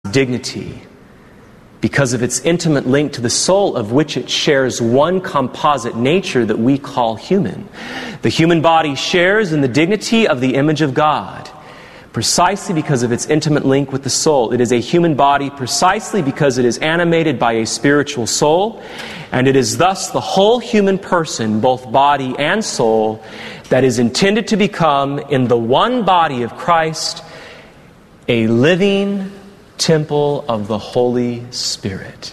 dignity because of its intimate link to the soul, of which it shares one composite nature that we call human. The human body shares in the dignity of the image of God, precisely because of its intimate link with the soul. It is a human body precisely because it is animated by a spiritual soul, and it is thus the whole human person, both body and soul, that is intended to become, in the one body of Christ, a living temple of the Holy Spirit.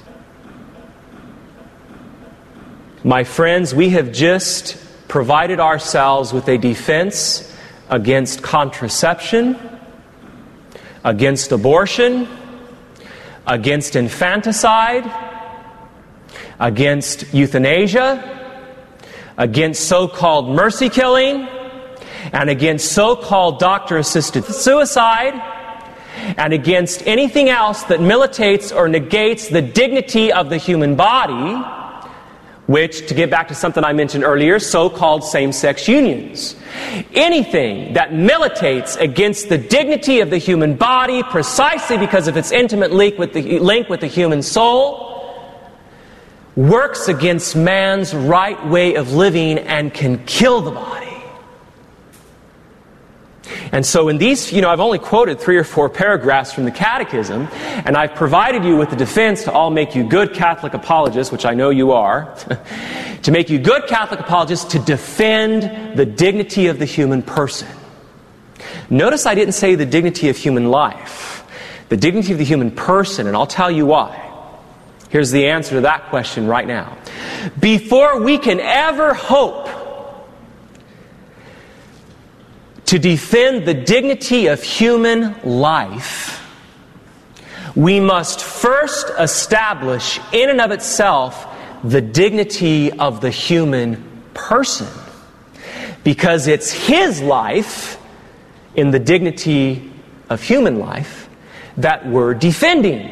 My friends, we have just provided ourselves with a defense against contraception, against abortion, against infanticide, against euthanasia, against so-called mercy killing, and against so-called doctor-assisted suicide, and against anything else that militates or negates the dignity of the human body, which, to get back to something I mentioned earlier, so-called same-sex unions. Anything that militates against the dignity of the human body, precisely because of its intimate link with the human soul, works against man's right way of living and can kill the body. And so in these, I've only quoted 3 or 4 paragraphs from the Catechism, and I've provided you with the defense to all make you good Catholic apologists, which I know you are, to make you good Catholic apologists to defend the dignity of the human person. Notice I didn't say the dignity of human life, the dignity of the human person, and I'll tell you why. Here's the answer to that question right now. Before we can ever hope to defend the dignity of human life, we must first establish in and of itself the dignity of the human person. Because it's his life, in the dignity of human life, that we're defending.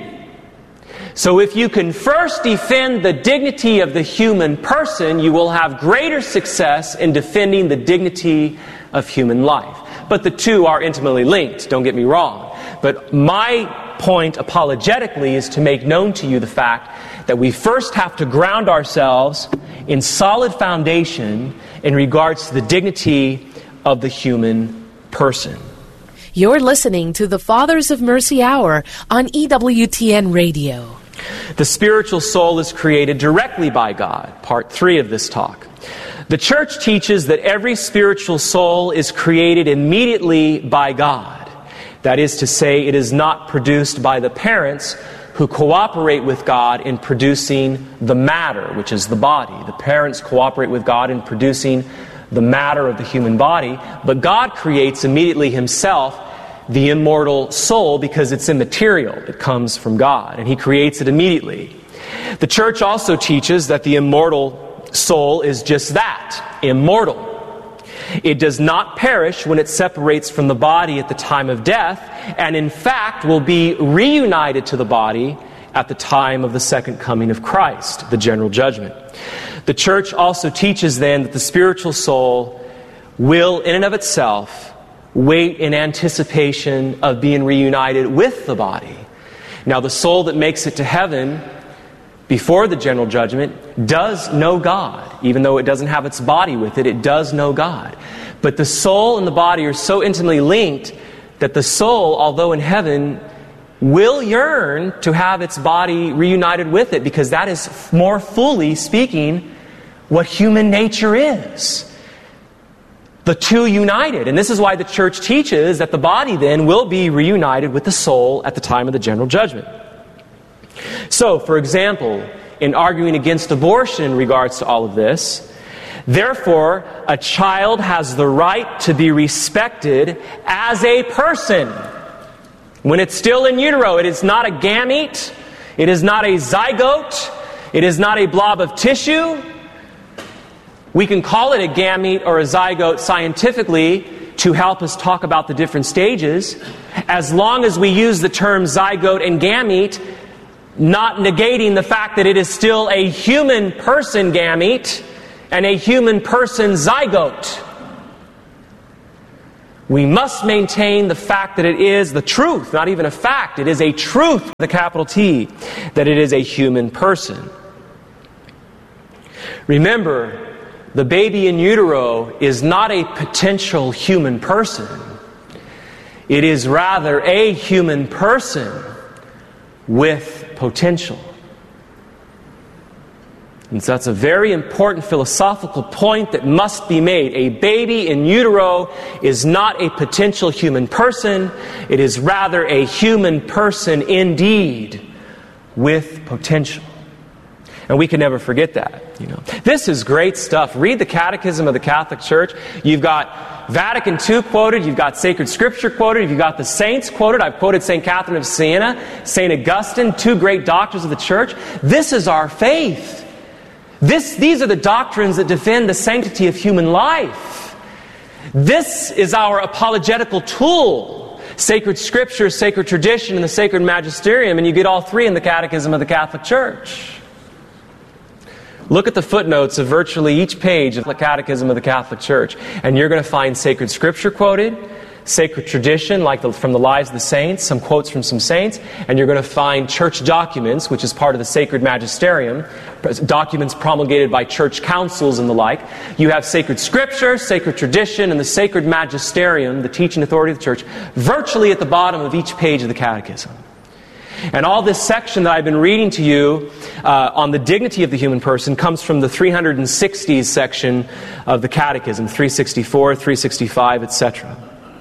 So if you can first defend the dignity of the human person, you will have greater success in defending the dignity of human life. But the two are intimately linked, don't get me wrong. But my point apologetically is to make known to you the fact that we first have to ground ourselves in solid foundation in regards to the dignity of the human person. You're listening to the Fathers of Mercy Hour on EWTN Radio. The spiritual soul is created directly by God, part 3 of this talk. The Church teaches that every spiritual soul is created immediately by God. That is to say, it is not produced by the parents who cooperate with God in producing the matter, which is the body. The parents cooperate with God in producing the matter of the human body, but God creates immediately Himself the immortal soul because it's immaterial. It comes from God, and He creates it immediately. The Church also teaches that the immortal soul is just that, immortal. It does not perish when it separates from the body at the time of death, and in fact will be reunited to the body at the time of the second coming of Christ, the general judgment. The Church also teaches then that the spiritual soul will, in and of itself, wait in anticipation of being reunited with the body. Now, the soul that makes it to heaven before the general judgment does know God. Even though it doesn't have its body with it, it does know God. But the soul and the body are so intimately linked that the soul, although in heaven, will yearn to have its body reunited with it, because that is more fully speaking what human nature is. The two united. And this is why the Church teaches that the body then will be reunited with the soul at the time of the general judgment. So, for example, in arguing against abortion in regards to all of this, therefore, a child has the right to be respected as a person. When it's still in utero, it is not a gamete, it is not a zygote, it is not a blob of tissue. We can call it a gamete or a zygote scientifically to help us talk about the different stages, as long as we use the term zygote and gamete, not negating the fact that it is still a human person gamete and a human person zygote. We must maintain the fact that it is the truth, not even a fact, it is a truth with a capital T, that it is a human person. Remember, the baby in utero is not a potential human person. It is rather a human person with potential. And so that's a very important philosophical point that must be made. A baby in utero is not a potential human person. It is rather a human person indeed with potential. And we can never forget that. This is great stuff. Read the Catechism of the Catholic Church. You've got Vatican II quoted. You've got sacred scripture quoted. You've got the saints quoted. I've quoted St. Catherine of Siena, St. Augustine, two great doctors of the Church. This is our faith. These are the doctrines that defend the sanctity of human life. This is our apologetical tool. Sacred Scripture, sacred tradition, and the sacred magisterium. And you get all three in the Catechism of the Catholic Church. Look at the footnotes of virtually each page of the Catechism of the Catholic Church, and you're going to find sacred Scripture quoted, sacred tradition, like from the Lives of the Saints, some quotes from some saints, and you're going to find church documents, which is part of the sacred magisterium, documents promulgated by church councils and the like. You have sacred Scripture, sacred tradition, and the sacred magisterium, the teaching authority of the Church, virtually at the bottom of each page of the Catechism. And all this section that I've been reading to you on the dignity of the human person comes from the 360s section of the Catechism, 364, 365, etc.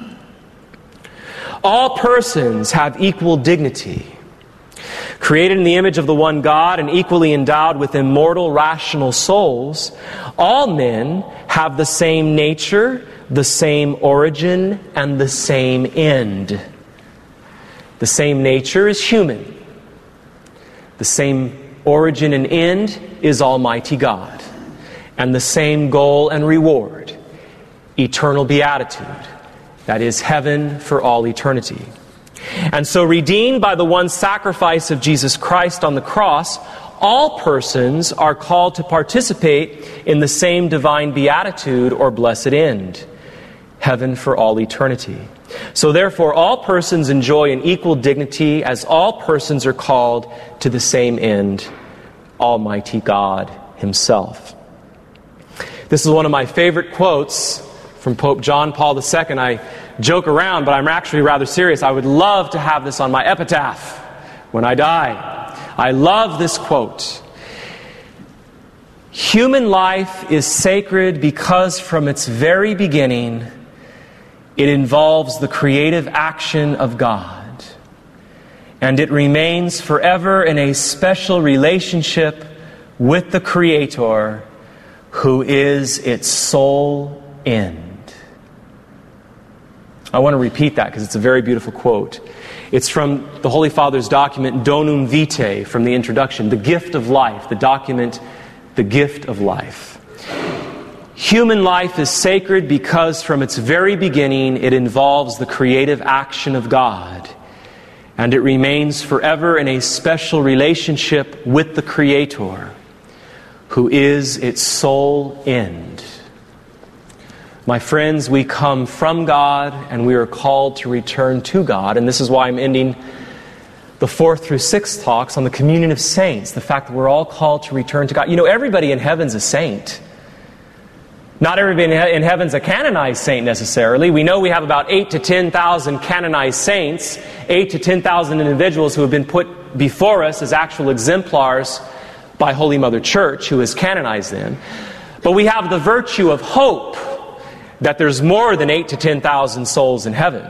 All persons have equal dignity. Created in the image of the one God and equally endowed with immortal, rational souls, all men have the same nature, the same origin, and the same end. The same nature is human. The same origin and end is Almighty God. And the same goal and reward, eternal beatitude, that is heaven for all eternity. And so, redeemed by the one sacrifice of Jesus Christ on the cross, all persons are called to participate in the same divine beatitude or blessed end, heaven for all eternity. So therefore, all persons enjoy an equal dignity, as all persons are called to the same end, Almighty God Himself. This is one of my favorite quotes from Pope John Paul II. I joke around, but I'm actually rather serious. I would love to have this on my epitaph when I die. I love this quote. Human life is sacred because from its very beginning it involves the creative action of God, and it remains forever in a special relationship with the Creator, who is its sole end. I want to repeat that because it's a very beautiful quote. It's from the Holy Father's document Donum Vitae, from the introduction, the gift of life, the document, the gift of life. Human life is sacred because from its very beginning it involves the creative action of God, and it remains forever in a special relationship with the Creator, who is its sole end. My friends, we come from God and we are called to return to God, and this is why I'm ending the 4th through 6th talks on the communion of saints, the fact that we're all called to return to God. You know, everybody in heaven's a saint. Not everybody in heaven's a canonized saint necessarily. We know we have about 8,000 to 10,000 canonized saints, 8,000 to 10,000 individuals who have been put before us as actual exemplars by Holy Mother Church, who has canonized them. But we have the virtue of hope that there's more than 8,000 to 10,000 souls in heaven.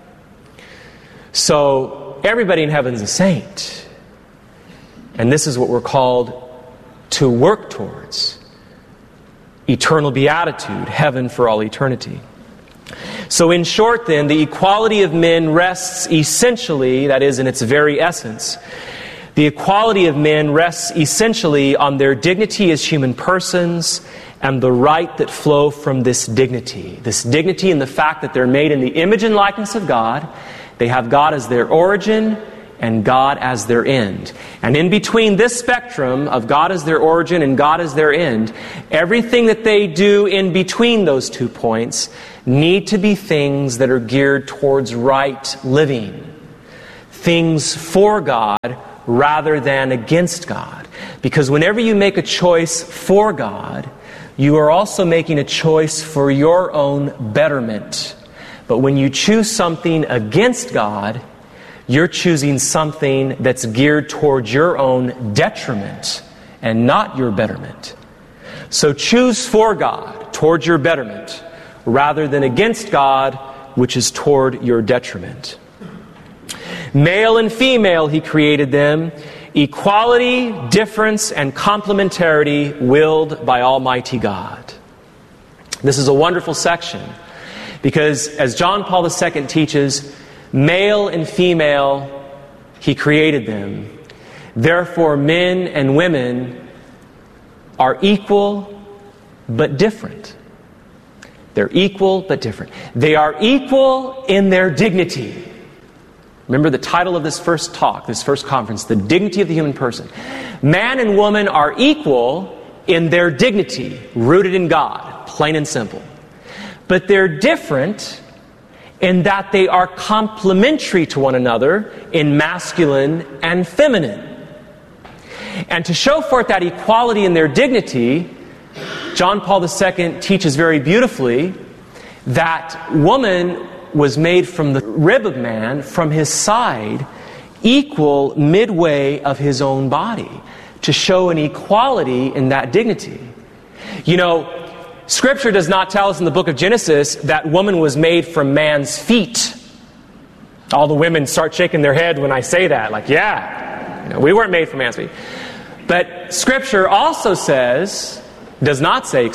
So everybody in heaven is a saint. And this is what we're called to work towards. Eternal beatitude, heaven for all eternity. So in short then, the equality of men rests essentially, that is in its very essence, the equality of men rests essentially on their dignity as human persons and the right that flow from this dignity. This dignity in the fact that they're made in the image and likeness of God. They have God as their origin and God as their end. And in between this spectrum of God as their origin and God as their end, everything that they do in between those 2 points need to be things that are geared towards right living. Things for God rather than against God. Because whenever you make a choice for God, you are also making a choice for your own betterment. But when you choose something against God, you're choosing something that's geared towards your own detriment and not your betterment. So choose for God, towards your betterment, rather than against God, which is toward your detriment. Male and female, He created them. Equality, difference, and complementarity willed by Almighty God. This is a wonderful section because, as John Paul II teaches, male and female, He created them. Therefore, men and women are equal but different. They're equal but different. They are equal in their dignity. Remember the title of this first talk, this first conference, The Dignity of the Human Person. Man and woman are equal in their dignity, rooted in God, plain and simple. But they're different in that they are complementary to one another in masculine and feminine. And to show forth that equality in their dignity, John Paul II teaches very beautifully that woman was made from the rib of man, from his side, equal midway of his own body, to show an equality in that dignity. You know, Scripture does not tell us in the book of Genesis that woman was made from man's feet. All the women start shaking their head when I say that, like, yeah, we weren't made from man's feet. But Scripture also does not say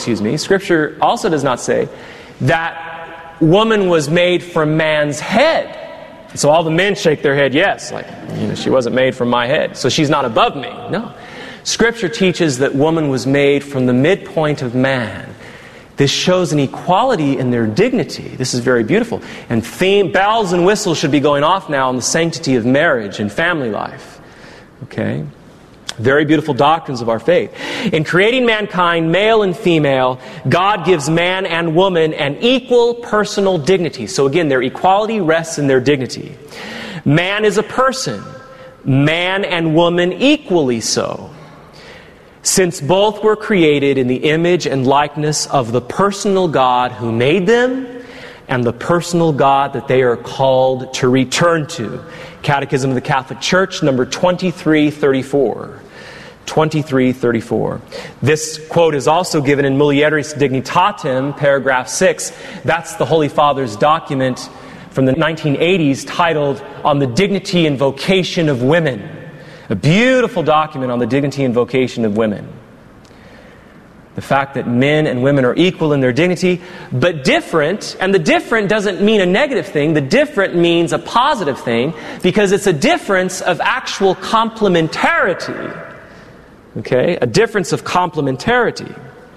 that woman was made from man's head. So all the men shake their head, yes, like, she wasn't made from my head, so she's not above me. No. Scripture teaches that woman was made from the midpoint of man. This shows an equality in their dignity. This is very beautiful. And bells and whistles should be going off now on the sanctity of marriage and family life. Okay? Very beautiful doctrines of our faith. In creating mankind, male and female, God gives man and woman an equal personal dignity. So again, their equality rests in their dignity. Man is a person. Man and woman equally so. Since both were created in the image and likeness of the personal God who made them and the personal God that they are called to return to. Catechism of the Catholic Church, number 2334. 2334. This quote is also given in Mulieris Dignitatem, paragraph 6. That's the Holy Father's document from the 1980s titled On the Dignity and Vocation of Women. A beautiful document on the dignity and vocation of women. The fact that men and women are equal in their dignity, but different, and the different doesn't mean a negative thing, the different means a positive thing, because it's a difference of actual complementarity. Okay? A difference of complementarity.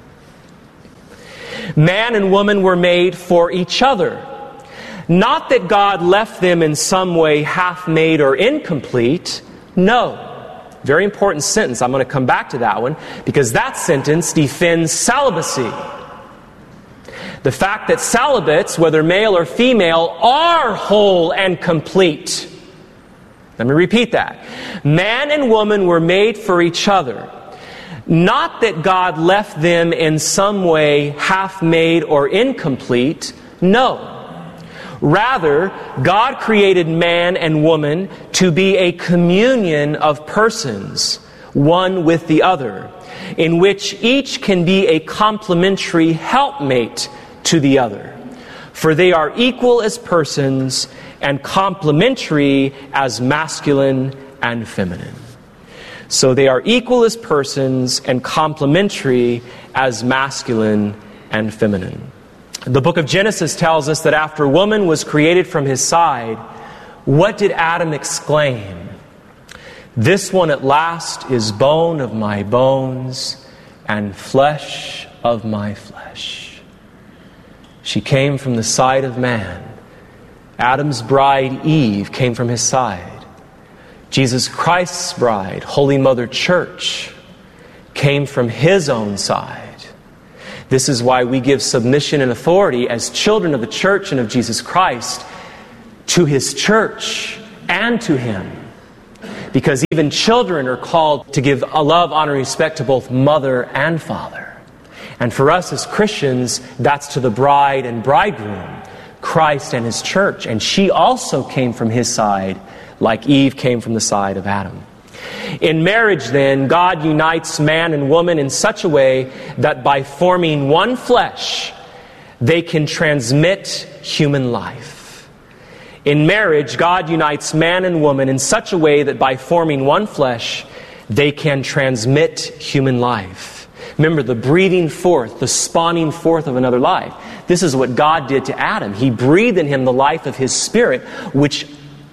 Man and woman were made for each other. Not that God left them in some way half-made or incomplete. No. Very important sentence. I'm going to come back to that one because that sentence defends celibacy. The fact that celibates, whether male or female, are whole and complete. Let me repeat that. Man and woman were made for each other. Not that God left them in some way half-made or incomplete. No. Rather, God created man and woman to be a communion of persons, one with the other, in which each can be a complementary helpmate to the other. For they are equal as persons and complementary as masculine and feminine. So they are equal as persons and complementary as masculine and feminine. The book of Genesis tells us that after woman was created from his side, what did Adam exclaim? This one at last is bone of my bones and flesh of my flesh. She came from the side of man. Adam's bride, Eve, came from his side. Jesus Christ's bride, Holy Mother Church, came from His own side. This is why we give submission and authority as children of the church and of Jesus Christ to His church and to Him. Because even children are called to give a love, honor, and respect to both mother and father. And for us as Christians, that's to the bride and bridegroom, Christ and His church. And she also came from His side, like Eve came from the side of Adam. In marriage, then, God unites man and woman in such a way that by forming one flesh, they can transmit human life. In marriage, God unites man and woman in such a way that by forming one flesh, they can transmit human life. Remember, the breathing forth, the spawning forth of another life. This is what God did to Adam. He breathed in him the life of His Spirit, which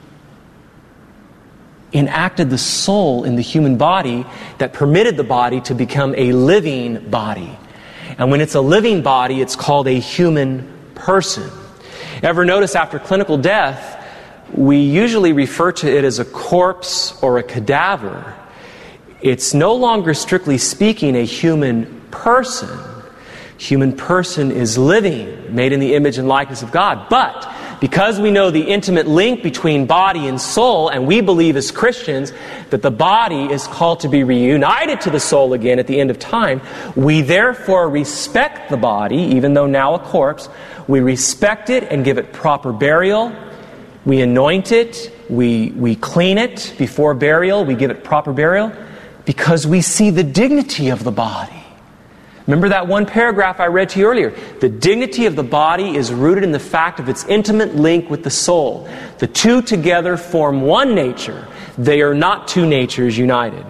enacted the soul in the human body that permitted the body to become a living body. And when it's a living body, it's called a human person. Ever notice after clinical death, we usually refer to it as a corpse or a cadaver. It's no longer, strictly speaking, a human person. Human person is living, made in the image and likeness of God. But because we know the intimate link between body and soul, and we believe as Christians that the body is called to be reunited to the soul again at the end of time, we therefore respect the body, even though now a corpse. We respect it and give it proper burial. We anoint it. We clean it before burial. We give it proper burial because we see the dignity of the body. Remember that one paragraph I read to you earlier. The dignity of the body is rooted in the fact of its intimate link with the soul. The two together form one nature. They are not two natures united.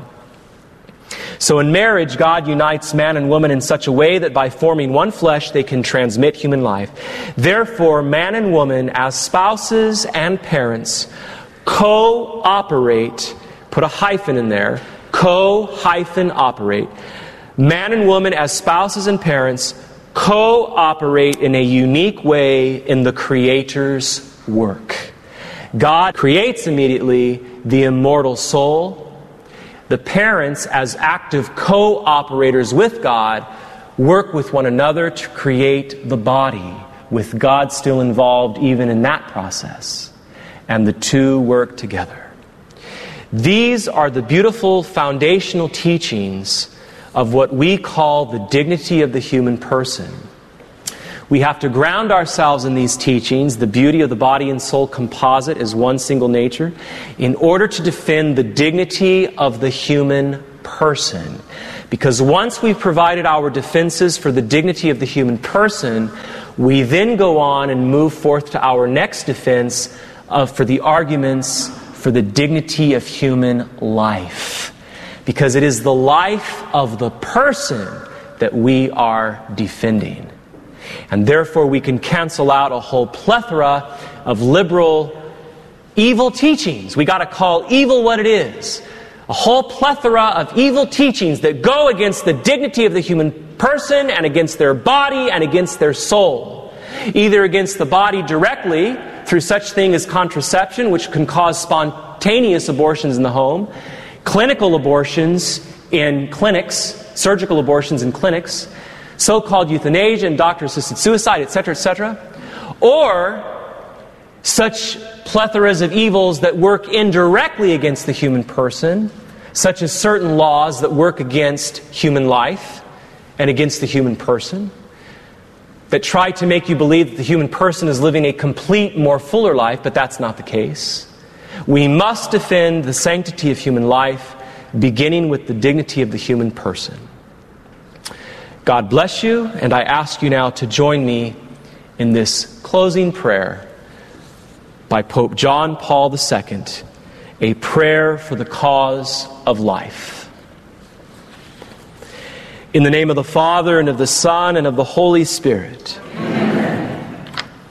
So in marriage, God unites man and woman in such a way that by forming one flesh, they can transmit human life. Therefore, man and woman, as spouses and parents, cooperate, put a hyphen in there, co-operate. Man and woman, as spouses and parents, cooperate in a unique way in the Creator's work. God creates immediately the immortal soul. The parents, as active cooperators with God, work with one another to create the body, with God still involved even in that process. And the two work together. These are the beautiful foundational teachings of what we call the dignity of the human person. We have to ground ourselves in these teachings, the beauty of the body and soul composite as one single nature, in order to defend the dignity of the human person. Because once we've provided our defenses for the dignity of the human person, we then go on and move forth to our next defense for the arguments for the dignity of human life. Because it is the life of the person that we are defending. And therefore we can cancel out a whole plethora of liberal evil teachings. We got to call evil what it is. A whole plethora of evil teachings that go against the dignity of the human person and against their body and against their soul. Either against the body directly through such thing as contraception, which can cause spontaneous abortions in the home, clinical abortions in clinics, surgical abortions in clinics, so-called euthanasia and doctor-assisted suicide, etc., or such plethoras of evils that work indirectly against the human person, such as certain laws that work against human life and against the human person, that try to make you believe that the human person is living a complete, more fuller life, but that's not the case. We must defend the sanctity of human life, beginning with the dignity of the human person. God bless you, and I ask you now to join me in this closing prayer by Pope John Paul II, a prayer for the cause of life. In the name of the Father, and of the Son, and of the Holy Spirit. Amen.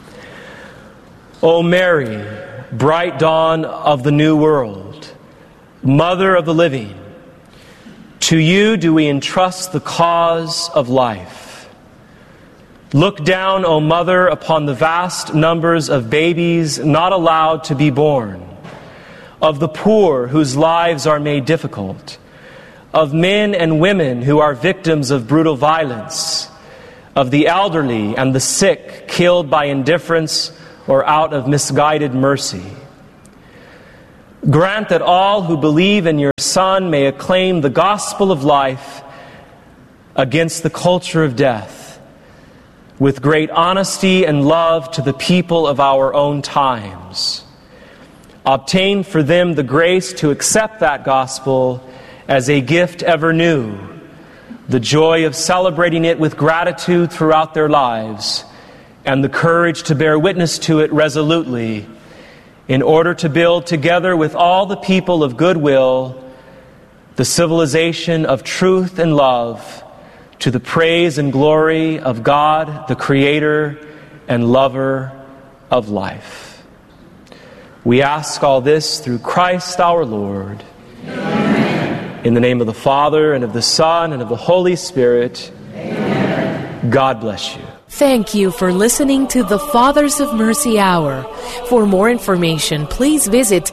O Mary, bright dawn of the new world, Mother of the living, to you do we entrust the cause of life. Look down, O Mother, upon the vast numbers of babies not allowed to be born. of the poor whose lives are made difficult, of men and women who are victims of brutal violence, of the elderly and the sick killed by indifference or out of misguided mercy. Grant that all who believe in your Son may acclaim the gospel of life against the culture of death, with great honesty and love to the people of our own times. Obtain for them the grace to accept that gospel as a gift ever new, the joy of celebrating it with gratitude throughout their lives, and the courage to bear witness to it resolutely, in order to build together with all the people of goodwill the civilization of truth and love, to the praise and glory of God, the Creator and lover of life. We ask all this through Christ our Lord. Amen. In the name of the Father, and of the Son, and of the Holy Spirit. Amen. God bless you. Thank you for listening to the Fathers of Mercy Hour. For more information, please visit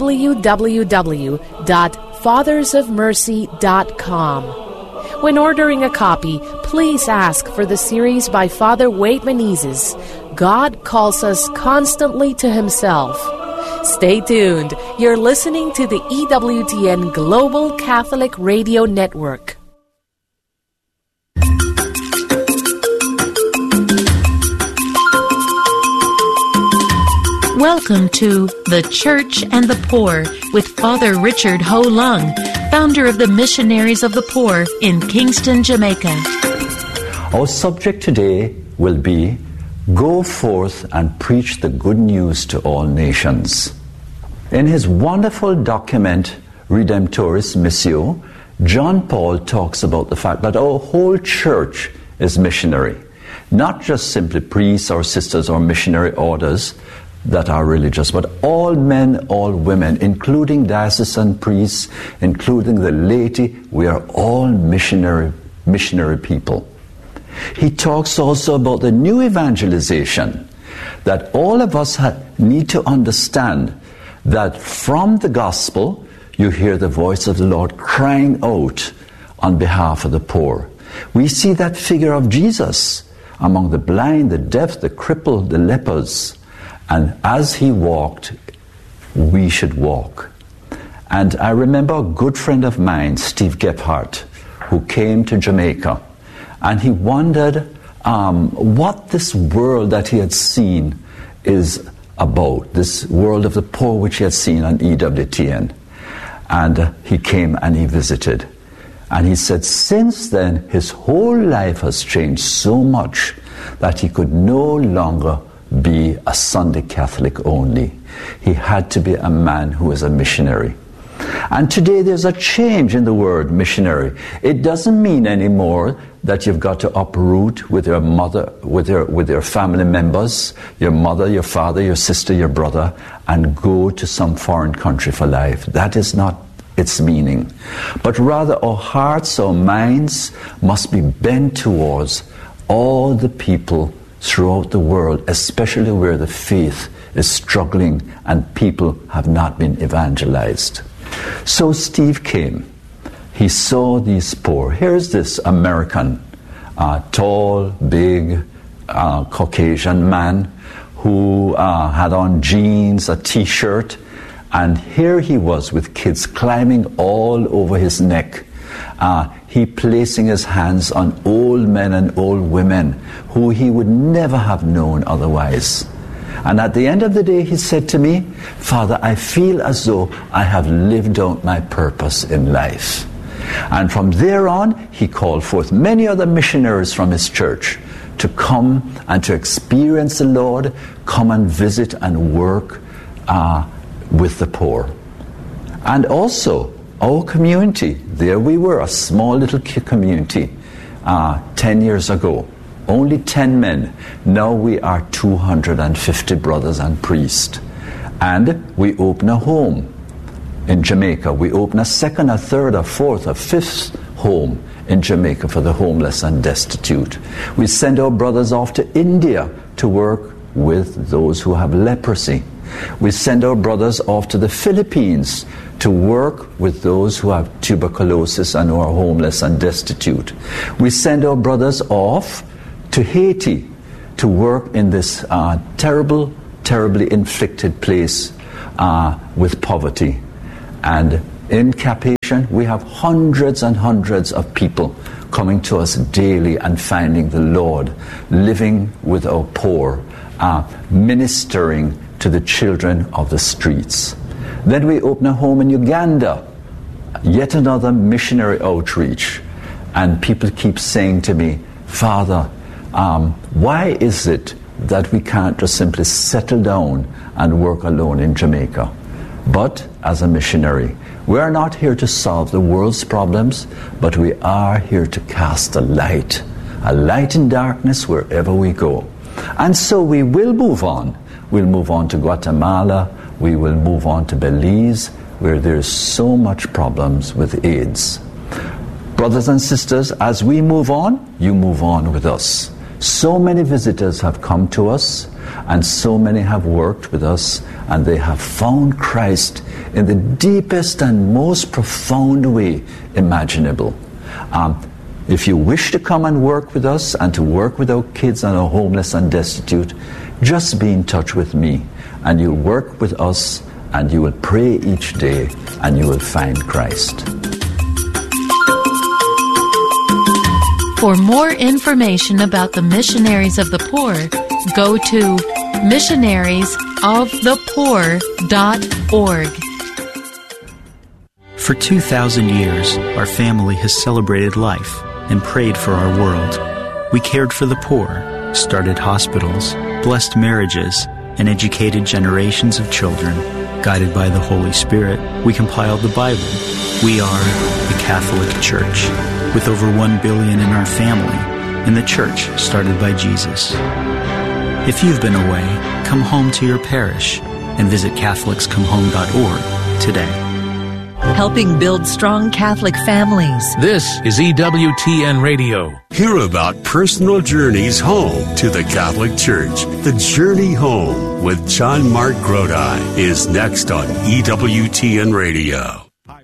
www.fathersofmercy.com. When ordering a copy, please ask for the series by Father Wade Menezes, God Calls Us Constantly to Himself. Stay tuned. You're listening to the EWTN Global Catholic Radio Network. Welcome to The Church and the Poor with Father Richard Ho Lung, founder of the Missionaries of the Poor in Kingston, Jamaica. Our subject today will be Go forth and preach the good news to all nations. In his wonderful document, Redemptoris Missio, John Paul talks about the fact that our whole church is missionary. Not just simply priests or sisters or missionary orders that are religious, but all men, all women, including diocesan priests, including the laity. We are all missionary people. He talks also about the new evangelization, that all of us need to understand that from the gospel you hear the voice of the Lord crying out on behalf of the poor. We see that figure of Jesus among the blind, the deaf, the crippled, the lepers. And as he walked, we should walk. And I remember a good friend of mine, Steve Gephardt, who came to Jamaica. And he wondered what this world that he had seen is about, this world of the poor which he had seen on EWTN. And he came and he visited. And he said since then, his whole life has changed so much that he could no longer be a Sunday Catholic only. He had to be a man who was a missionary. And today there's a change in the word missionary. It doesn't mean anymore that you've got to uproot with your mother, with your family members, your mother, your father, your sister, your brother, and go to some foreign country for life. That is not its meaning. But rather our hearts, our minds must be bent towards all the people throughout the world, especially where the faith is struggling and people have not been evangelized. So Steve came. He saw these poor. Here's this American, tall, big, Caucasian man who had on jeans, a t-shirt, and here he was with kids climbing all over his neck. He placing his hands on old men and old women who he would never have known otherwise. And at the end of the day, he said to me, Father, I feel as though I have lived out my purpose in life. And from there on, he called forth many other missionaries from his church to come and to experience the Lord, come and visit and work with the poor. And also, our community, there we were, a small little community 10 years ago. Only 10 men. Now we are 250 brothers and priests. And we open a home in Jamaica. We open a second, a third, a fourth, a fifth home in Jamaica for the homeless and destitute. We send our brothers off to India to work with those who have leprosy. We send our brothers off to the Philippines to work with those who have tuberculosis and who are homeless and destitute. We send our brothers off to Haiti to work in this terribly inflicted place with poverty. And in Cap-Haitien, we have hundreds and hundreds of people coming to us daily and finding the Lord, living with our poor, ministering to the children of the streets. Then we open a home in Uganda, yet another missionary outreach. And people keep saying to me, Father, why is it that we can't just simply settle down and work alone in Jamaica? But as a missionary, we are not here to solve the world's problems, but we are here to cast a light in darkness wherever we go. And so we will move on. We'll move on to Guatemala. We will move on to Belize, where there's so much problems with AIDS. Brothers and sisters, as we move on, you move on with us. So many visitors have come to us, and so many have worked with us, and they have found Christ in the deepest and most profound way imaginable. If you wish to come and work with us and to work with our kids and our homeless and destitute, just be in touch with me, and you'll work with us, and you will pray each day, and you will find Christ. For more information about the Missionaries of the Poor, go to missionariesofthepoor.org. For 2,000 years, our family has celebrated life and prayed for our world. We cared for the poor, started hospitals, blessed marriages, and educated generations of children. Guided by the Holy Spirit, we compiled the Bible. We are the Catholic Church, with over 1 billion in our family, and the church started by Jesus. If you've been away, come home to your parish and visit CatholicsComeHome.org today. Helping build strong Catholic families. This is EWTN Radio. Hear about personal journeys home to the Catholic Church. The Journey Home with John Mark Grodi is next on EWTN Radio.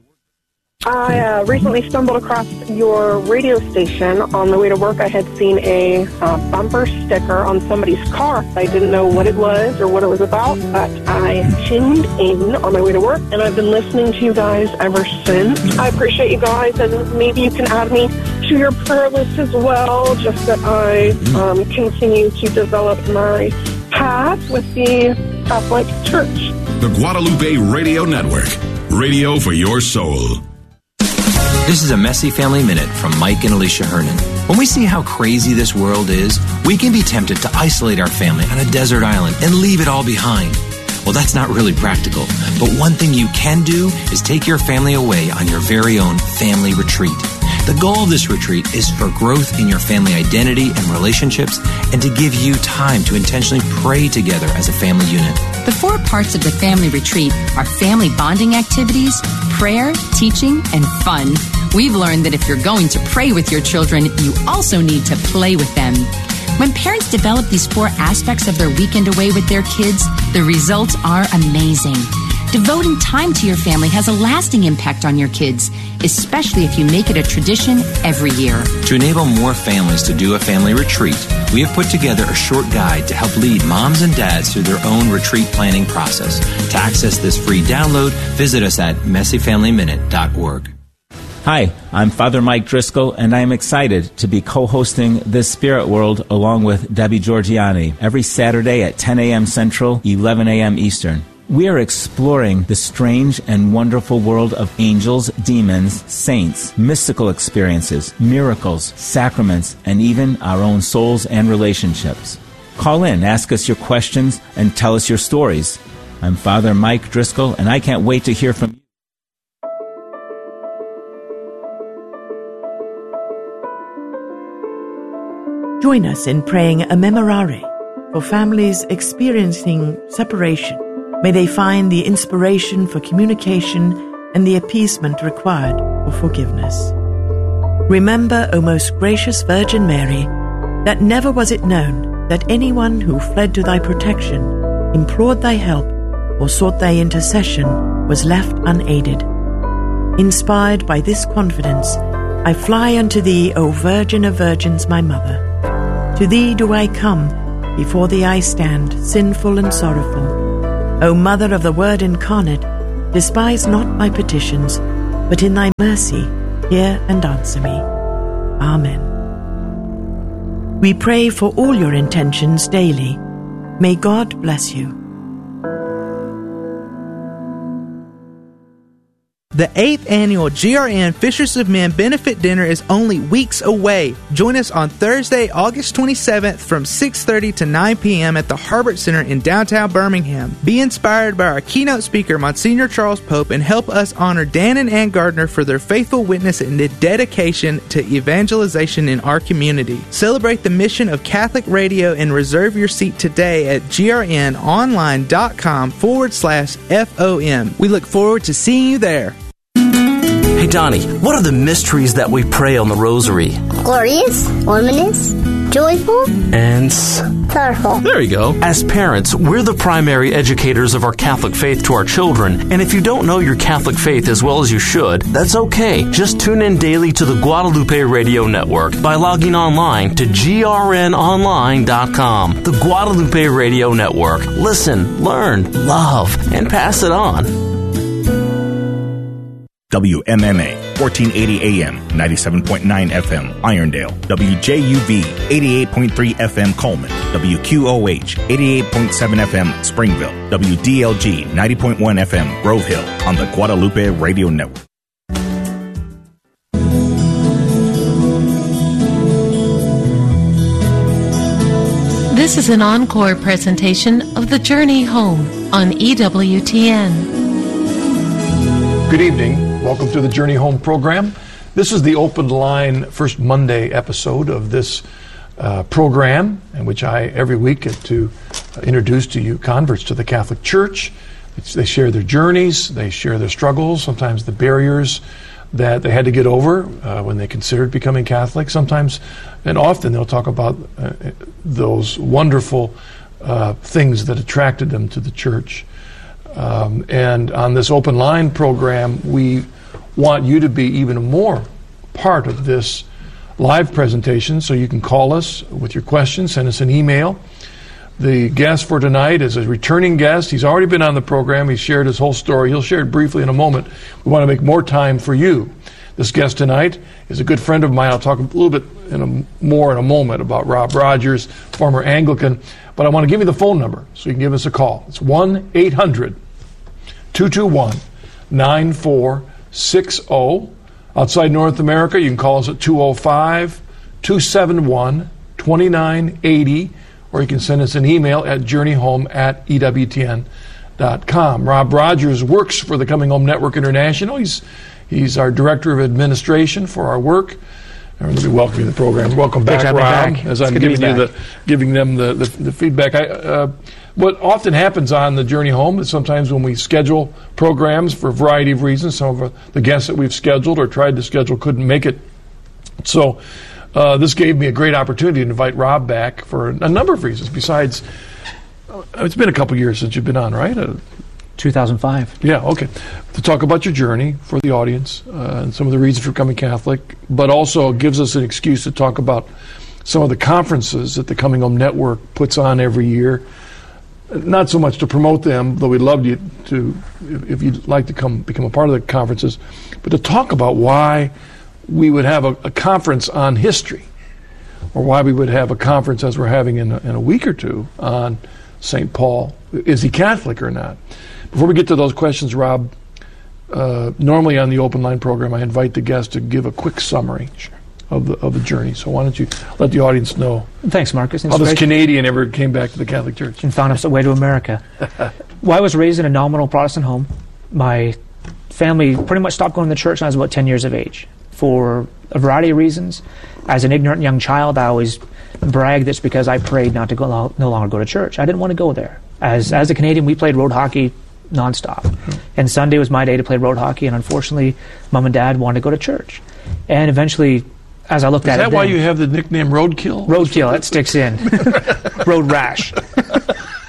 I recently stumbled across your radio station. On the way to work, I had seen a bumper sticker on somebody's car. I didn't know what it was or what it was about, but I tuned in on my way to work, and I've been listening to you guys ever since. I appreciate you guys, and maybe you can add me to your prayer list as well, just that I continue to develop my path with the Catholic Church. The Guadalupe Radio Network. Radio for your soul. This is a Messy Family Minute from Mike and Alicia Hernan. When we see how crazy this world is, we can be tempted to isolate our family on a desert island and leave it all behind. Well, that's not really practical. But one thing you can do is take your family away on your very own family retreat. The goal of this retreat is for growth in your family identity and relationships, and to give you time to intentionally pray together as a family unit. The 4 parts of the family retreat are family bonding activities, prayer, teaching, and fun. We've learned that if you're going to pray with your children, you also need to play with them. When parents develop these 4 aspects of their weekend away with their kids, the results are amazing. Devoting time to your family has a lasting impact on your kids, especially if you make it a tradition every year. To enable more families to do a family retreat, we have put together a short guide to help lead moms and dads through their own retreat planning process. To access this free download, visit us at messyfamilyminute.org. Hi, I'm Father Mike Driscoll, and I am excited to be co-hosting This Spirit World along with Debbie Georgiani every Saturday at 10 a.m. Central, 11 a.m. Eastern. We are exploring the strange and wonderful world of angels, demons, saints, mystical experiences, miracles, sacraments, and even our own souls and relationships. Call in, ask us your questions, and tell us your stories. I'm Father Mike Driscoll, and I can't wait to hear from you. Join us in praying a memorare for families experiencing separation. May they find the inspiration for communication and the appeasement required for forgiveness. Remember, O most gracious Virgin Mary, that never was it known that anyone who fled to thy protection, implored thy help, or sought thy intercession was left unaided. Inspired by this confidence, I fly unto thee, O Virgin of Virgins, my Mother. To thee do I come, before thee I stand, sinful and sorrowful. O Mother of the Word incarnate, despise not my petitions, but in thy mercy hear and answer me. Amen. We pray for all your intentions daily. May God bless you. The 8th annual GRN Fishers of Men Benefit Dinner is only weeks away. Join us on Thursday, August 27th from 6:30 to 9 p.m. at the Harbert Center in downtown Birmingham. Be inspired by our keynote speaker, Monsignor Charles Pope, and help us honor Dan and Ann Gardner for their faithful witness and dedication to evangelization in our community. Celebrate the mission of Catholic Radio and reserve your seat today at grnonline.com/FOM. We look forward to seeing you there. Hey, Donnie, what are the mysteries that we pray on the Rosary? Glorious, luminous, joyful, and powerful. There you go. As parents, we're the primary educators of our Catholic faith to our children, and if you don't know your Catholic faith as well as you should, that's okay. Just tune in daily to the Guadalupe Radio Network by logging online to grnonline.com. The Guadalupe Radio Network. Listen, learn, love, and pass it on. WMMA, 1480 AM, 97.9 FM, Irondale. WJUV, 88.3 FM, Coleman. WQOH, 88.7 FM, Springville. WDLG, 90.1 FM, Grove Hill, on the Guadalupe Radio Network. This is an encore presentation of The Journey Home on EWTN. Good evening. Welcome to the Journey Home program. This is the Open Line First Monday episode of this program, in which I every week get to introduce to you converts to the Catholic Church. They share their journeys, they share their struggles, sometimes the barriers that they had to get over when they considered becoming Catholic. Sometimes, and often, they'll talk about those wonderful things that attracted them to the church. And on this Open Line program, we want you to be even more part of this live presentation, so you can call us with your questions, send us an email. The guest for tonight is a returning guest. He's already been on the program. He's shared his whole story. He'll share it briefly in a moment. We want to make more time for you. This guest tonight is a good friend of mine. I'll talk a little bit more in a moment about Rob Rogers, former Anglican. But I want to give you the phone number so you can give us a call. It's 1-800-221-9460. Outside North America, you can call us at 205-271-2980, or you can send us an email at journeyhome@ewtn.com. Rob Rogers works for the Coming Home Network International. He's our Director of Administration for our work. I'm going to be welcoming the program. Welcome back, Rob. Back. As I'm giving them the feedback. What often happens on the Journey Home is sometimes when we schedule programs for a variety of reasons, some of the guests that we've scheduled or tried to schedule couldn't make it. So this gave me a great opportunity to invite Rob back for a number of reasons. Besides, it's been a couple years since you've been on, right? 2005. Yeah, okay. To talk about your journey for the audience and some of the reasons for becoming Catholic, but also gives us an excuse to talk about some of the conferences that the Coming Home Network puts on every year. Not so much to promote them, though we'd love you to, if you'd like to become a part of the conferences, but to talk about why we would have a conference on history, or why we would have a conference, as we're having in a week or two, on St. Paul. Is he Catholic or not? Before we get to those questions, Rob, normally on the Open Line program, I invite the guest to give a quick summary of the journey. So why don't you let the audience know? Thanks, Marcus. How this Canadian ever came back to the Catholic Church and found his way to America. Well, I was raised in a nominal Protestant home. My family pretty much stopped going to church when I was about 10 years of age for a variety of reasons. As an ignorant young child, I always bragged that's because I prayed not to no longer go to church. I didn't want to go there. As a Canadian, we played road hockey nonstop. And Sunday was my day to play road hockey, and unfortunately, Mom and Dad wanted to go to church. And eventually, as I looked at it, is that why you have the nickname Roadkill? Roadkill, that sticks in. Road rash.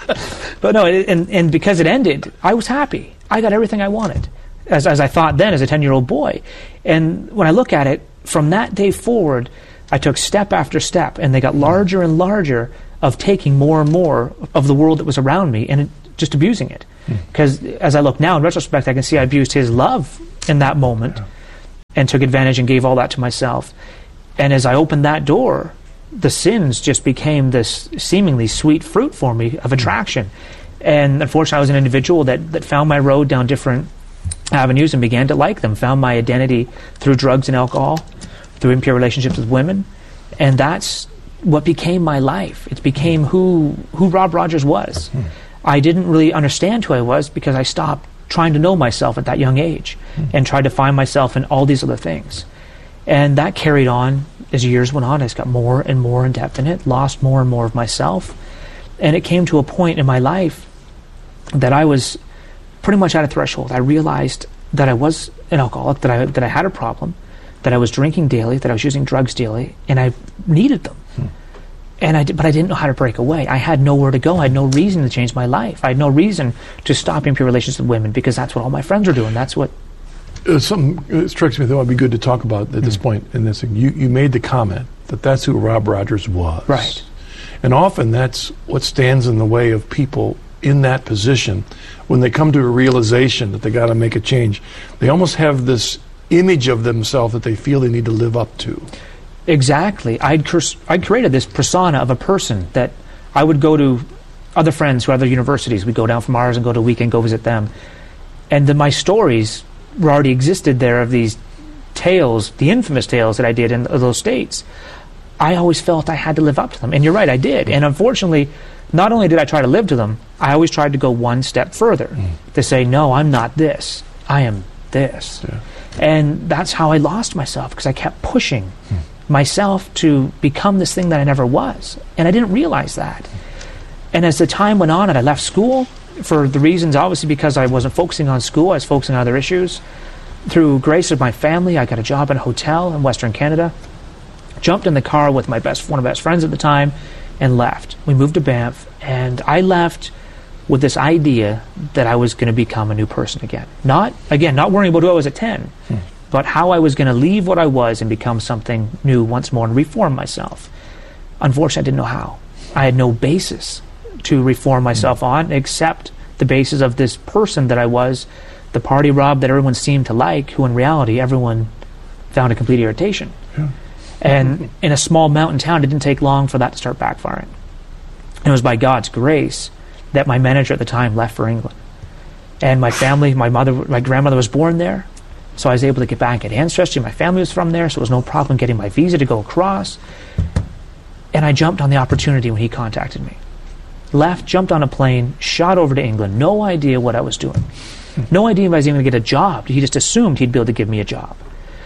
But no, and because it ended, I was happy. I got everything I wanted, as I thought then as a 10-year-old boy. And when I look at it, from that day forward, I took step after step, and they got larger and larger of taking more and more of the world that was around me and just abusing it. Because as I look now, in retrospect, I can see I abused his love in that moment and took advantage and gave all that to myself. And as I opened that door, the sins just became this seemingly sweet fruit for me of attraction. And unfortunately, I was an individual that found my road down different avenues and began to like them, found my identity through drugs and alcohol, through impure relationships with women. And that's what became my life. It became who Rob Rogers was. I didn't really understand who I was because I stopped trying to know myself at that young age and tried to find myself in all these other things. And that carried on as years went on. I just got more and more in depth in it, lost more and more of myself. And it came to a point in my life that I was pretty much at a threshold. I realized that I was an alcoholic, that I had a problem, that I was drinking daily, that I was using drugs daily, and I needed them. But I didn't know how to break away. I had nowhere to go. I had no reason to change my life. I had no reason to stop impure relations with women because that's what all my friends were doing. That's what... Something that strikes me that would be good to talk about at this point in this thing. You made the comment that that's who Rob Rogers was. Right. And often that's what stands in the way of people in that position when they come to a realization that they got to make a change. They almost have this image of themselves that they feel they need to live up to. Exactly. I'd created this persona of a person that I would go to other friends who are other universities. We'd go down from ours and go to a weekend, go visit them. And then my stories already existed there of these tales, the infamous tales that I did in those states. I always felt I had to live up to them. And you're right, I did. And unfortunately, not only did I try to live to them, I always tried to go one step further to say, no, I'm not this. I am this. Yeah. And that's how I lost myself, because I kept pushing myself to become this thing that I never was. And I didn't realize that. And as the time went on and I left school, for the reasons, obviously because I wasn't focusing on school, I was focusing on other issues. Through grace of my family, I got a job in a hotel in Western Canada, jumped in the car with one of my best friends at the time, and left. We moved to Banff, and I left with this idea that I was going to become a new person again. Not worrying about who I was at 10, but how I was going to leave what I was and become something new once more and reform myself. Unfortunately, I didn't know how. I had no basis to reform myself on except the basis of this person that I was, the party Rob that everyone seemed to like, who in reality everyone found a complete irritation. Yeah. And in a small mountain town, it didn't take long for that to start backfiring. And it was by God's grace that my manager at the time left for England. And my family, my grandmother was born there, so I was able to get back at ancestry. My family was from there, so it was no problem getting my visa to go across. And I jumped on the opportunity when he contacted me. Left, jumped on a plane, shot over to England, no idea what I was doing. No idea if I was even going to get a job. He just assumed he'd be able to give me a job.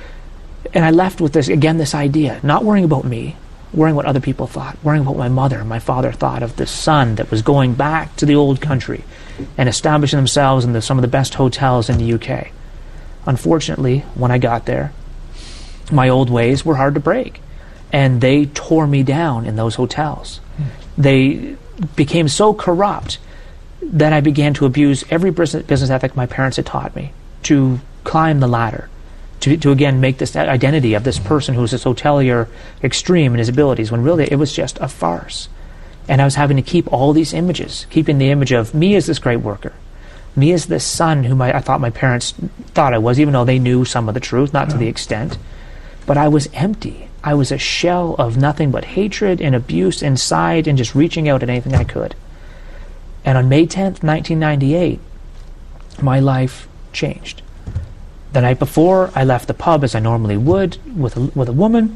And I left with this idea, not worrying about me, worrying what other people thought, worrying what my mother and my father thought of this son that was going back to the old country and establishing themselves in some of the best hotels in the UK. Unfortunately, when I got there, my old ways were hard to break. And they tore me down in those hotels. They became so corrupt that I began to abuse every business ethic my parents had taught me, to climb the ladder, to again make this identity of this person who was this hotelier extreme in his abilities, when really it was just a farce. And I was having to keep all these images, keeping the image of me as this great worker, me as this son whom I thought my parents thought I was, even though they knew some of the truth, not to the extent. But I was empty. I was a shell of nothing but hatred and abuse inside and just reaching out at anything I could. And on May 10th, 1998, my life changed. The night before, I left the pub as I normally would with a woman.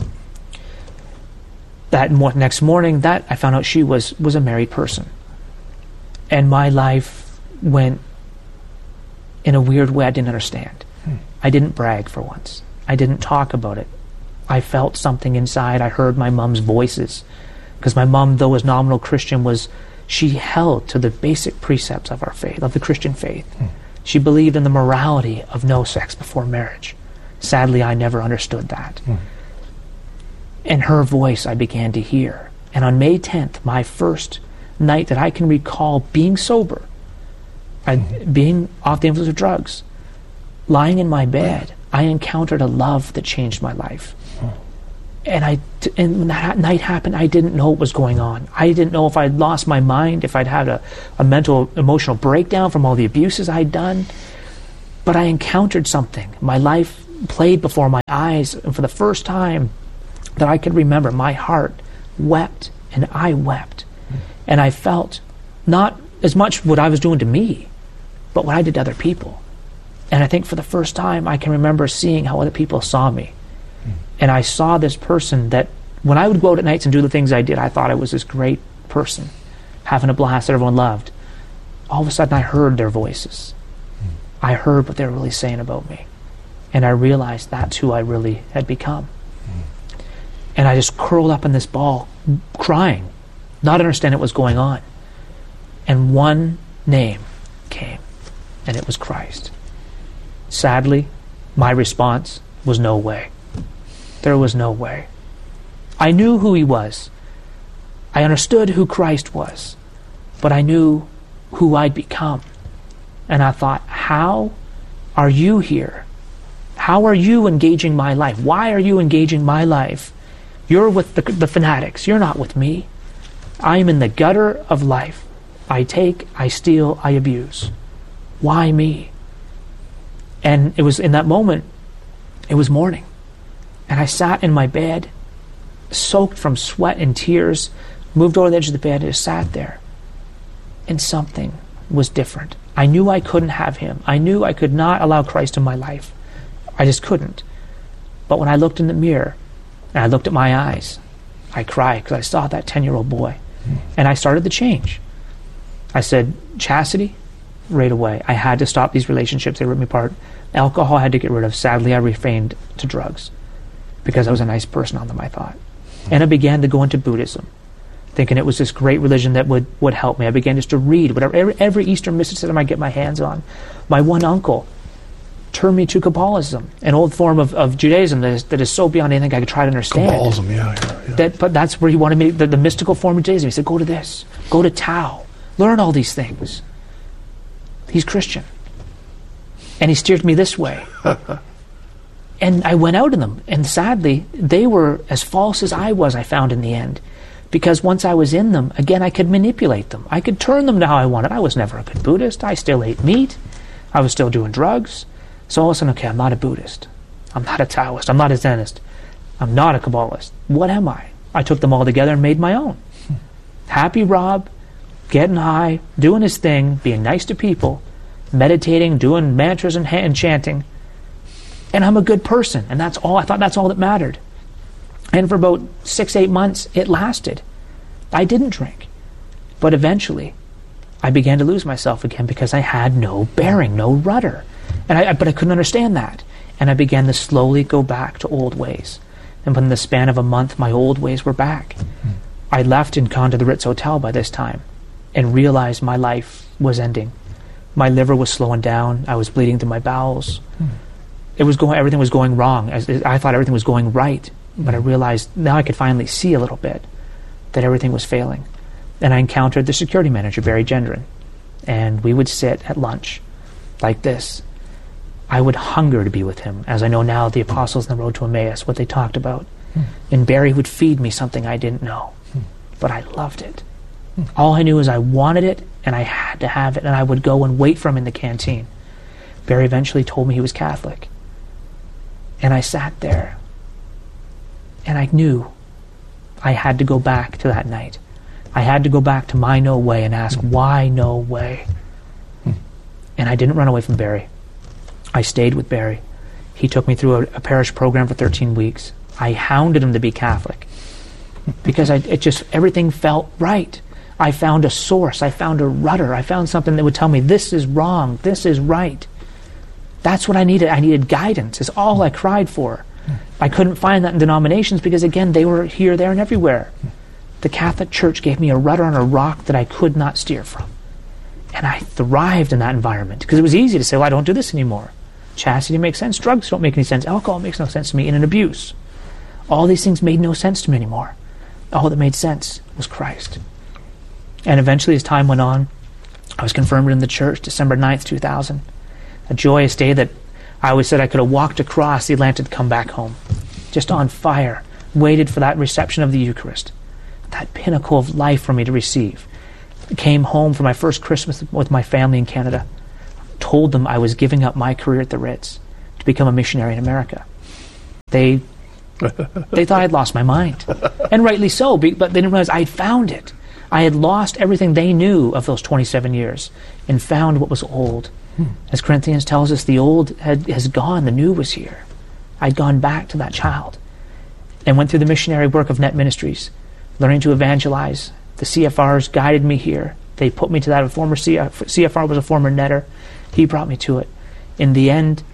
That next morning, I found out she was a married person. And my life went in a weird way I didn't understand. I didn't brag for once. I didn't talk about it. I felt something inside. I heard my mom's voices. Because my mom, though was nominal Christian, she held to the basic precepts of our faith, of the Christian faith. She believed in the morality of no sex before marriage. Sadly, I never understood that. And her voice I began to hear. And on May 10th, my first night that I can recall being sober, being off the influence of drugs, lying in my bed, I encountered a love that changed my life. And when that night happened, I didn't know what was going on. I didn't know if I'd lost my mind, if I'd had a mental, emotional breakdown from all the abuses I'd done. But I encountered something. My life played before my eyes, and for the first time that I could remember, my heart wept, and I wept. And I felt not as much what I was doing to me, but what I did to other people. And I think for the first time, I can remember seeing how other people saw me. And I saw this person that, when I would go out at nights and do the things I did, I thought I was this great person, having a blast that everyone loved. All of a sudden, I heard their voices. I heard what they were really saying about me. And I realized that's who I really had become. And I just curled up in this ball, crying, not understanding what was going on. And one name came, and it was Christ. Sadly, my response was no way. There was no way. I knew who he was. I understood who Christ was. But I knew who I'd become. And I thought, how are you here? How are you engaging my life? Why are you engaging my life? You're with the fanatics. You're not with me. I am in the gutter of life. I take, I steal, I abuse. Why me? And it was in that moment, it was morning. And I sat in my bed, soaked from sweat and tears, moved over the edge of the bed and just sat there. And something was different. I knew I couldn't have him. I knew I could not allow Christ in my life. I just couldn't. But when I looked in the mirror, and I looked at my eyes, I cried because I saw that 10-year-old boy. And I started to change. I said, chastity, right away. I had to stop these relationships. They ripped me apart. Alcohol I had to get rid of. Sadly, I refrained to drugs because I was a nice person on them, I thought. And I began to go into Buddhism, thinking it was this great religion that would help me. I began just to read whatever every Eastern mysticism I get my hands on. My one uncle turned me to Kabbalism, an old form of Judaism that is so beyond anything I could try to understand. Kabbalism, yeah. But that's where he wanted me, the mystical form of Judaism. He said, go to this, go to Tao, learn all these things. He's Christian. And he steered me this way. And I went out in them. And sadly, they were as false as I was, I found in the end. Because once I was in them, again, I could manipulate them. I could turn them to how I wanted. I was never a good Buddhist. I still ate meat. I was still doing drugs. So all of a sudden, okay, I'm not a Buddhist. I'm not a Taoist. I'm not a Zenist. I'm not a Kabbalist. What am I? I took them all together and made my own. Happy Rob, getting high, doing his thing, being nice to people, meditating, doing mantras and chanting. And I'm a good person. And that's all. I thought that's all that mattered. And for about 6-8 months, it lasted. I didn't drink. But eventually, I began to lose myself again because I had no bearing, no rudder. But I couldn't understand that. And I began to slowly go back to old ways. And within the span of a month, my old ways were back. I left and gone to the Ritz Hotel by this time and realized my life was ending. My liver was slowing down. I was bleeding through my bowels. Everything was going wrong. I thought everything was going right. But I realized now I could finally see a little bit that everything was failing. And I encountered the security manager, Barry Gendron. And we would sit at lunch like this. I would hunger to be with him, as I know now the apostles on the road to Emmaus, what they talked about. And Barry would feed me something I didn't know. But I loved it. All I knew is I wanted it, and I had to have it, and I would go and wait for him in the canteen. Barry eventually told me he was Catholic. And I sat there, and I knew I had to go back to that night. I had to go back to my no way and ask, why no way? And I didn't run away from Barry. I stayed with Barry. He took me through a parish program for 13 weeks. I hounded him to be Catholic because everything felt right. I found a source. I found a rudder. I found something that would tell me this is wrong, this is right. That's what I needed. I needed guidance. It's all I cried for. I couldn't find that in denominations because, again, they were here, there, and everywhere. The Catholic Church gave me a rudder on a rock that I could not steer from. And I thrived in that environment because it was easy to say, well, I don't do this anymore. Chastity makes sense. Drugs don't make any sense. Alcohol makes no sense to me. And an abuse. All these things made no sense to me anymore. All that made sense was Christ. And eventually, as time went on, I was confirmed in the church, December 9th, 2000. A joyous day that I always said I could have walked across the Atlantic to come back home. Just on fire, waited for that reception of the Eucharist, that pinnacle of life for me to receive. I came home for my first Christmas with my family in Canada. Told them I was giving up my career at the Ritz to become a missionary in America. They thought I'd lost my mind. And rightly so, but they didn't realize I'd found it. I had lost everything they knew of those 27 years and found what was old. As Corinthians tells us, the old has gone, the new was here. I'd gone back to that child and went through the missionary work of Net Ministries, learning to evangelize. The CFRs guided me here. They put me to that. A former CFR was a former netter. He brought me to it. In the end,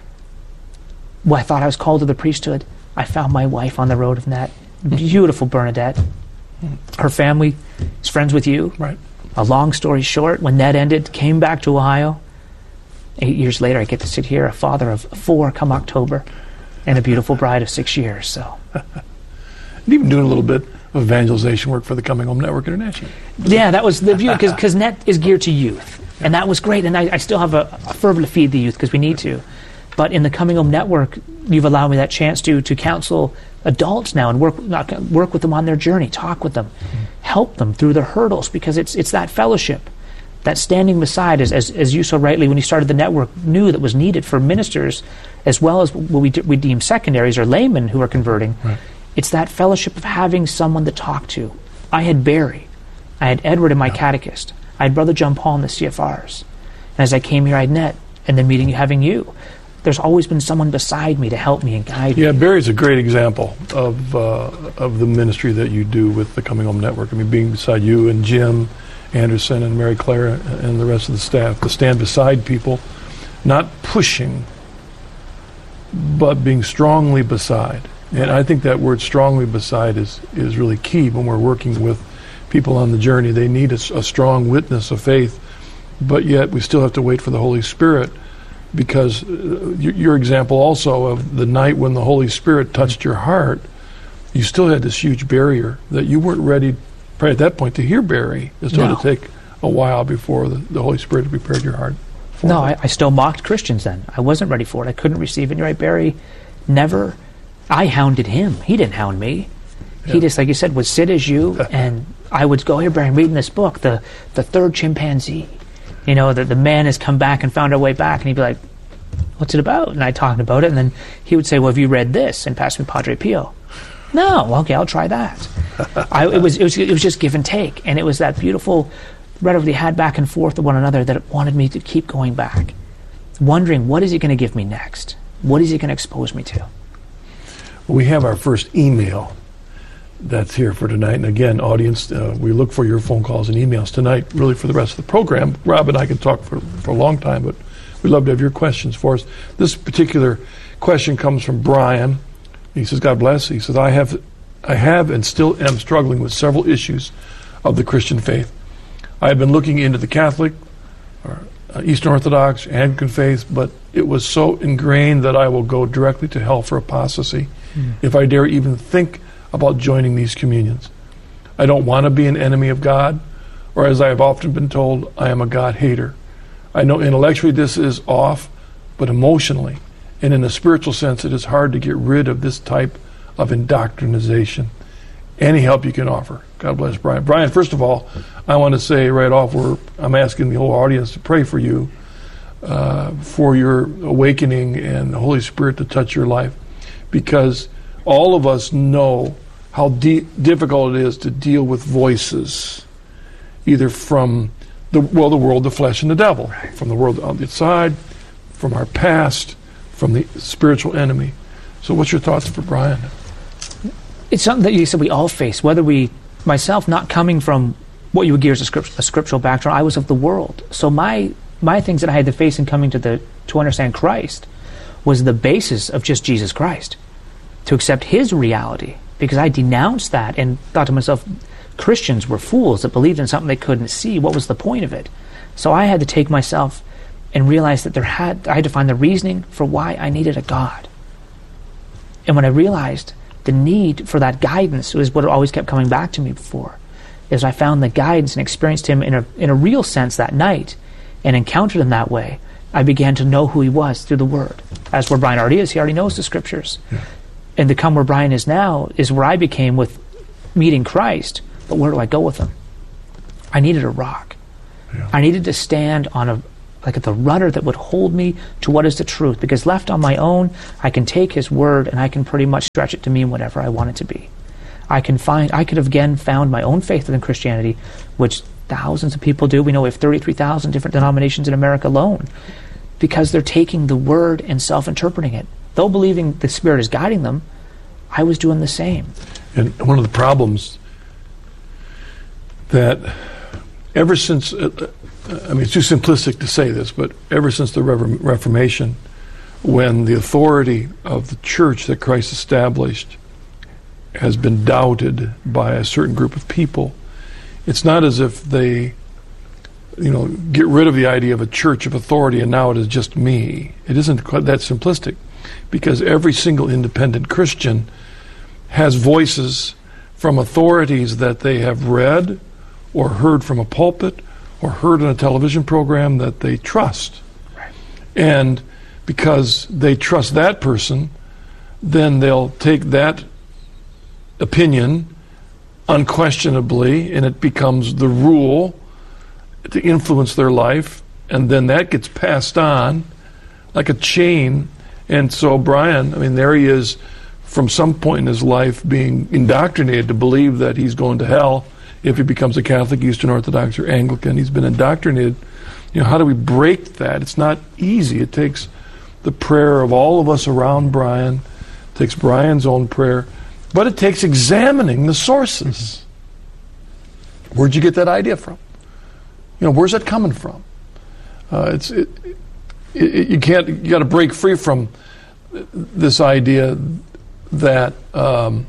I thought I was called to the priesthood. I found my wife on the road of Net. Beautiful Bernadette. Her family is friends with you. Right. A long story short, when Net ended, came back to Ohio. 8 years later, I get to sit here, a father of 4 come October, and a beautiful bride of 6 years. So, and even doing a little bit of evangelization work for the Coming Home Network International. Yeah, that was the view, because Net is geared to youth, and that was great. And I still have a fervor to feed the youth because we need to. But in the Coming Home Network, you've allowed me that chance to counsel adults now and work with them on their journey, talk with them, help them through their hurdles, because it's that fellowship, that standing beside, as you so rightly, when you started the network, knew that was needed for ministers as well as what we deem secondaries or laymen who are converting. Right. It's that fellowship of having someone to talk to. I had Barry. I had Edward in my catechist. I had Brother John Paul in the CFRs. And as I came here, I had Net, and then having you. There's always been someone beside me to help me and guide me. Yeah, Barry's a great example of the ministry that you do with the Coming Home Network. I mean, being beside you and Jim Anderson and Mary Claire and the rest of the staff, to stand beside people, not pushing, but being strongly beside. And I think that word strongly beside is really key when we're working with people on the journey. They need a strong witness of faith, but yet we still have to wait for the Holy Spirit, because your example also of the night when the Holy Spirit touched your heart, you still had this huge barrier that you weren't ready probably at that point to hear Barry. It started to take a while before the Holy Spirit prepared your heart for No, it. I still mocked Christians then. I wasn't ready for it. I couldn't receive it. You're right, Barry never... I hounded him. He didn't hound me. Yeah. He just, like you said, would sit as you, and I would go, here, Barry, I'm reading this book, The Third Chimpanzee. You know, the man has come back and found our way back, and he'd be like, what's it about? And I talked about it, and then he would say, well, have you read this? And pass me Padre Pio. No, okay, I'll try that. It was just give and take, and it was that beautiful rhetoric we had back and forth with one another that it wanted me to keep going back, wondering, what is he going to give me next? What is he going to expose me to? We have our first email that's here for tonight. And again, audience, we look for your phone calls and emails tonight, really for the rest of the program. Rob and I can talk for a long time, but we'd love to have your questions for us. This particular question comes from Brian. He says, God bless. He says, I have and still am struggling with several issues of the Christian faith. I have been looking into the Catholic, or Eastern Orthodox, Anglican faith, but it was so ingrained that I will go directly to hell for apostasy if I dare even think about joining these communions. I don't want to be an enemy of God, or as I have often been told, I am a God hater. I know intellectually this is off, but emotionally and in a spiritual sense, it is hard to get rid of this type of indoctrination. Any help you can offer. God bless Brian. Brian, first of all, I want to say right off, I'm asking the whole audience to pray for you, for your awakening and the Holy Spirit to touch your life, because all of us know how difficult it is to deal with voices, either from the world, the flesh, and the devil, from the world on the side, from our past, from the spiritual enemy. So what's your thoughts for Brian? It's something that you said we all face, whether myself not coming from what you would gear as a scriptural background, I was of the world. So my things that I had to face in coming to understand Christ was the basis of just Jesus Christ, to accept his reality, because I denounced that and thought to myself, Christians were fools that believed in something they couldn't see. What was the point of it? So I had to take myself and realize that I had to find the reasoning for why I needed a God. And when I realized the need for that guidance was what always kept coming back to me before, As I found the guidance and experienced him in a real sense that night and encountered him that way, I began to know who he was through the Word. As where Brian already is, he already knows the Scriptures. Yeah. And to come where Brian is now is where I became with meeting Christ. But where do I go with him? I needed a rock. Yeah. I needed to stand on the rudder that would hold me to what is the truth. Because left on my own, I can take his Word and I can pretty much stretch it to mean whatever I want it to be. I could have again found my own faith within Christianity, which thousands of people do. We know we have 33,000 different denominations in America alone, because they're taking the Word and self-interpreting it. Though believing the Spirit is guiding them, I was doing the same. And one of the problems that ever since, it's too simplistic to say this, but ever since the Reformation, when the authority of the church that Christ established has been doubted by a certain group of people, it's not as if they get rid of the idea of a church of authority and now it is just me. It isn't quite that simplistic, because every single independent Christian has voices from authorities that they have read or heard from a pulpit or heard on a television program that they trust. Right. And because they trust that person, then they'll take that opinion unquestionably, and it becomes the rule to influence their life, and then that gets passed on like a chain. And so Brian, there he is from some point in his life being indoctrinated to believe that he's going to hell if he becomes a Catholic, Eastern Orthodox, or Anglican. He's been indoctrinated. How do we break that? It's not easy. It takes the prayer of all of us around Brian. It takes Brian's own prayer. But it takes examining the sources. Where'd you get that idea from? Where's that coming from? You got to break free from this idea that the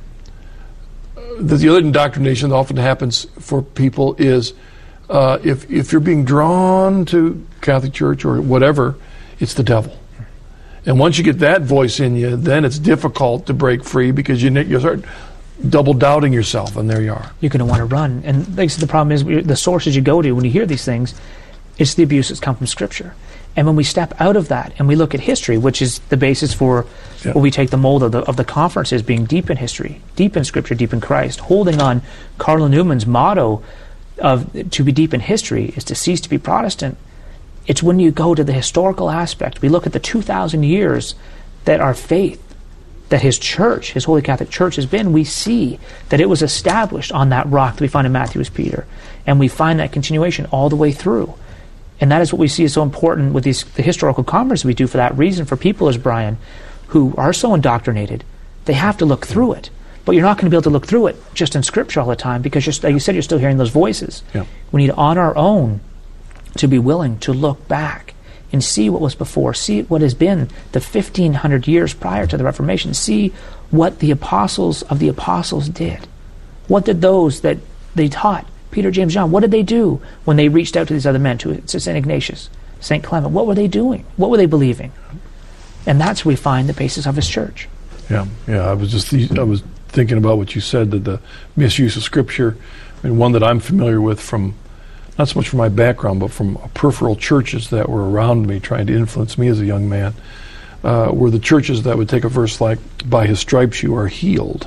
other indoctrination that often happens for people is if you're being drawn to Catholic Church or whatever, it's the devil. And once you get that voice in you, then it's difficult to break free, because you start double doubting yourself, and there you are. You're going to want to run. And like I said, the problem is the sources you go to when you hear these things, it's the abuse that's come from Scripture. And when we step out of that and we look at history, which is the basis for what we take the mold of the conferences being deep in history, deep in Scripture, deep in Christ, holding on Cardinal Newman's motto of to be deep in history is to cease to be Protestant. It's when you go to the historical aspect, we look at the 2,000 years that our faith, that his church, his Holy Catholic Church has been, we see that it was established on that rock that we find in Matthew as Peter. And we find that continuation all the way through. And that is what we see is so important with the historical conferences we do for that reason, for people as Brian, who are so indoctrinated, they have to look through it. But you're not going to be able to look through it just in Scripture all the time, because like you said, you're still hearing those voices. Yeah. We need on our own to be willing to look back and see what was before, see what has been the 1,500 years prior to the Reformation, see what the apostles of the apostles did. What did those that they taught, Peter, James, John, what did they do when they reached out to these other men, to St. Ignatius, St. Clement? What were they doing? What were they believing? And that's where we find the basis of his church. Yeah. I was thinking about what you said, that the misuse of Scripture, one that I'm familiar with from, not so much from my background, but from peripheral churches that were around me trying to influence me as a young man, were the churches that would take a verse like, by his stripes you are healed.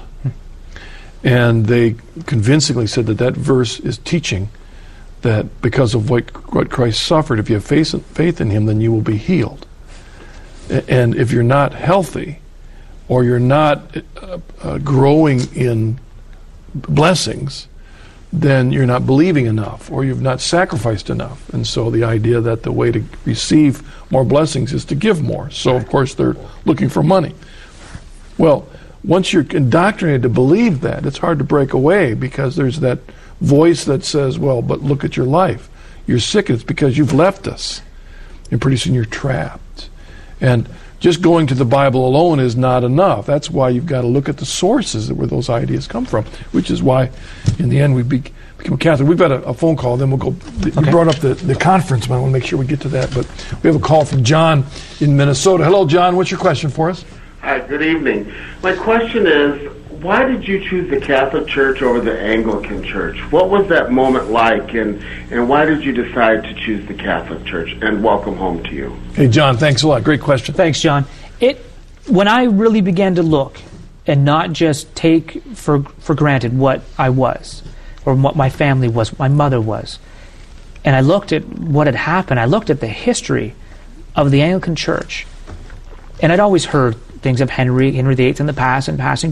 And they convincingly said that verse is teaching that because of what Christ suffered, if you have faith in him, then you will be healed. And if you're not healthy, or you're not growing in blessings, then you're not believing enough, or you've not sacrificed enough. And so the idea that the way to receive more blessings is to give more. So, of course, they're looking for money. Well, once you're indoctrinated to believe that, it's hard to break away, because there's that voice that says, well, but look at your life. You're sick, and it's because you've left us. And pretty soon you're trapped. And just going to the Bible alone is not enough. That's why you've got to look at the sources where those ideas come from, which is why, in the end, we became Catholic. We've got a phone call, then we'll go. Okay. You brought up the conference, but I want to make sure we get to that. But we have a call from John in Minnesota. Hello, John. What's your question for us? Hi, good evening. My question is, why did you choose the Catholic Church over the Anglican Church? What was that moment like, and why did you decide to choose the Catholic Church? And welcome home to you. Hey, John, thanks a lot. Great question. Thanks, John. When I really began to look and not just take for granted what I was or what my family was, what my mother was, and I looked at what had happened, I looked at the history of the Anglican Church, and I'd always heard things of Henry VIII in the past and passing